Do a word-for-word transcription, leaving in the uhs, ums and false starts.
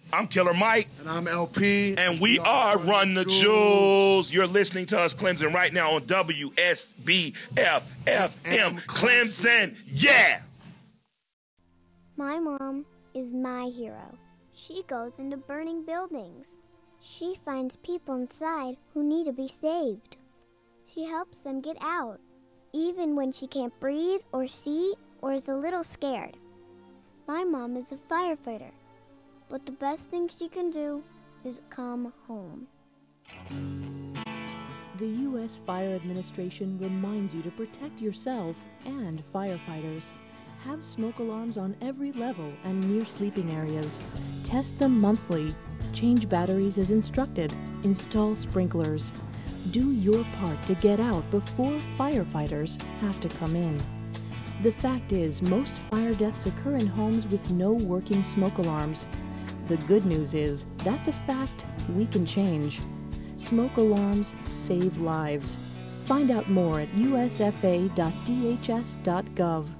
I'm Killer Mike. And I'm L P. And we, we are Run the Jewels. Jewels. You're listening to us, Clemson, right now on W S B F F M Clemson. Yeah! My mom is my hero. She goes into burning buildings. She finds people inside who need to be saved. She helps them get out, even when she can't breathe or see or is a little scared. My mom is a firefighter, but the best thing she can do is come home. The U S Fire Administration reminds you to protect yourself and firefighters. Have smoke alarms on every level and near sleeping areas. Test them monthly. Change batteries as instructed. Install sprinklers. Do your part to get out before firefighters have to come in. The fact is, most fire deaths occur in homes with no working smoke alarms. The good news is, that's a fact we can change. Smoke alarms save lives. Find out more at U S F A dot D H S dot gov.